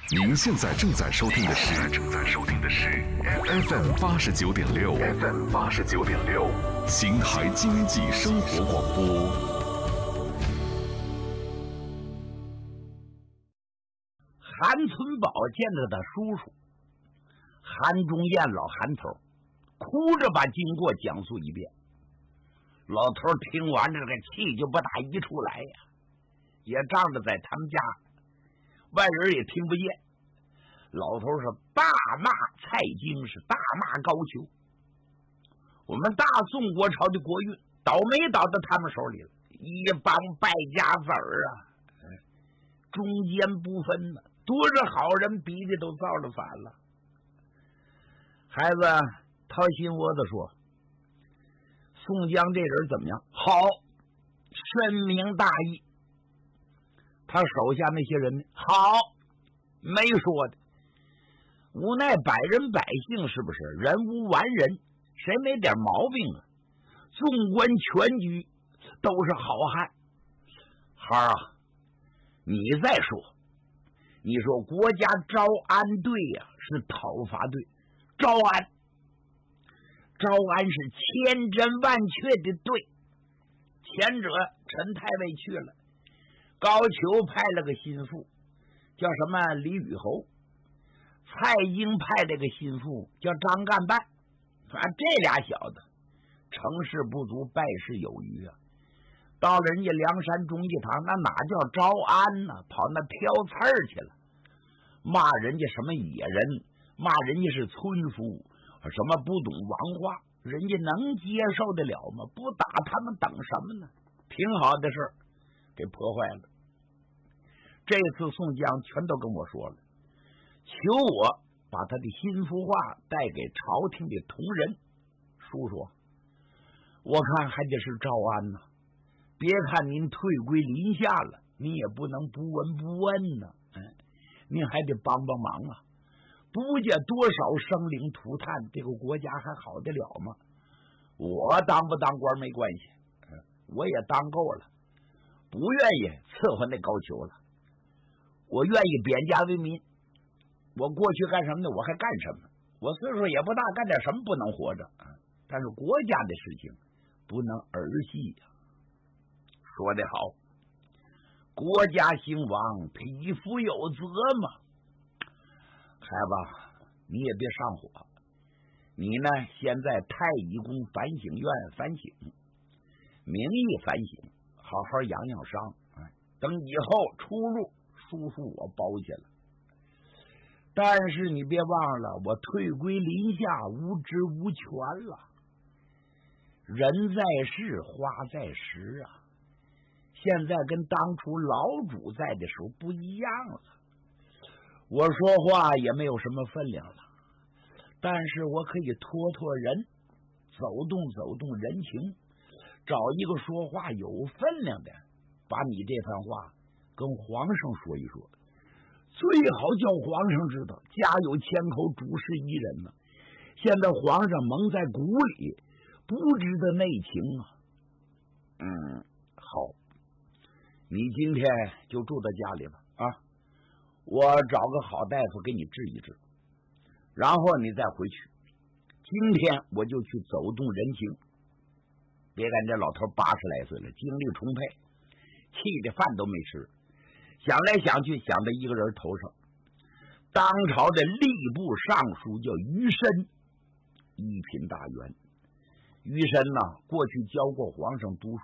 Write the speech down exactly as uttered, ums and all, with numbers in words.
您现在正在收听的是正在收听的是 F M 八十九点六 F M 八十九点六邢台经济生活广播。 韩存宝见着他叔叔韩中彦老韩头，哭着把经过讲述一遍。老头听完这个气就不大一出来呀，也仗着在他们家外人也听不见。老头是大骂蔡京，是大骂高俅。我们大宋国朝的国运倒霉倒到他们手里了，一帮败家子儿啊，中间不分呢，多少好人鼻子都造了反了。孩子掏心窝子说，宋江这人怎么样？好，深明大义。他手下那些人好，没说的。无奈百人百姓是不是人无完人，谁没点毛病啊？纵观全局都是好汉。孩儿啊，你再说，你说国家招安队呀、啊、是讨伐队，招安招安是千真万确的对。前者陈太尉去了，高俅派了个心腹叫什么李宇侯，蔡京派了个心腹叫张干办。反正这俩小子成事不足败事有余啊，到了人家梁山忠义堂，那哪叫招安呢、啊？跑那挑刺儿去了，骂人家什么野人，骂人家是村夫，什么不懂王话，人家能接受得了吗？不打他们等什么呢？挺好的事儿给破坏了。这次宋江全都跟我说了，求我把他的心腹话带给朝廷的同仁。叔叔，我看还得是招安呢、啊。别看您退归林下了，您也不能不闻不问呢、啊。哎，您还得帮帮忙啊！不见多少生灵涂炭，这个国家还好得了吗？我当不当官没关系，我也当够了，不愿意伺候那高俅了。我愿意贬家为民。我过去干什么呢？我还干什么？我岁数也不大，干点什么不能活着？但是国家的事情不能儿戏呀、啊。说得好，国家兴亡，匹夫有责嘛。孩子，你也别上火。你呢，先在太乙宫反省院反省，名义反省，好好养养伤。等以后出入，叔叔我包下了。但是你别忘了，我退归林下，无职无权了。人在世，花在时啊。现在跟当初老主在的时候不一样了。我说话也没有什么分量了，但是我可以托托人，走动走动人情，找一个说话有分量的，把你这番话跟皇上说一说，最好叫皇上知道家有千口，主事一人呢。现在皇上蒙在鼓里，不知道内情啊。嗯，好，你今天就住在家里吧啊！我找个好大夫给你治一治，然后你再回去。今天我就去走动人情。别看这老头八十来岁了，精力充沛，气的饭都没吃，想来想去想到一个人头上，当朝的吏部尚书叫于申，一品大员。于申呢，过去教过皇上读书。